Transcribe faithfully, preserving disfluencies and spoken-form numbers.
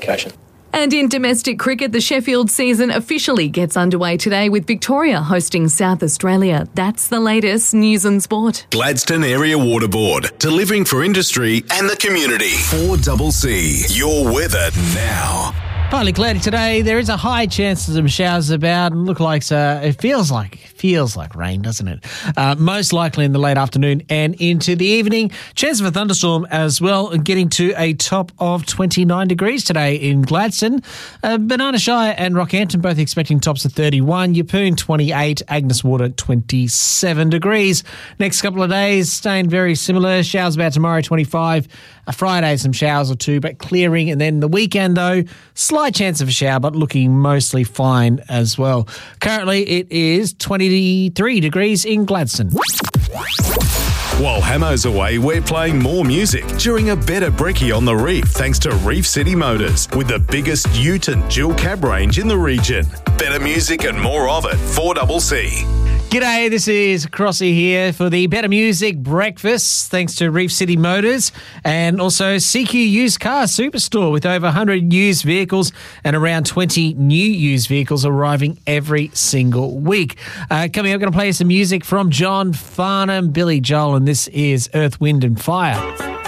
occasion. And in domestic cricket, the Sheffield season officially gets underway today with Victoria hosting South Australia. That's the latest news and sport. Gladstone Area Water Board, delivering for industry and the community. four C C, your weather now. Partly cloudy today. There is a high chance of some showers about, and look like uh, it feels like feels like rain, doesn't it? Uh, most likely in the late afternoon and into the evening. Chance of a thunderstorm as well, getting to a top of twenty-nine degrees today in Gladstone. Uh, Banana Shire and Rockhampton both expecting tops of thirty-one. Yeppoon twenty-eight, Agnes Water twenty-seven degrees. Next couple of days staying very similar. Showers about tomorrow twenty-five. A Friday some showers or two, but clearing, and then the weekend though slight chance of a shower, but looking mostly fine as well. Currently it is twenty-three degrees in Gladstone. While Hamo's away, we're playing more music during a better brekkie on the Reef, thanks to Reef City Motors, with the biggest ute and dual cab range in the region. Better music and more of it, four C C. G'day, this is Crossy here for the Better Music Breakfast, thanks to Reef City Motors and also C Q Used Car Superstore, with over one hundred used vehicles and around twenty new used vehicles arriving every single week. Uh, coming up, I'm going to play some music from John Farnham, Billy Joel, and this is Earth, Wind and Fire.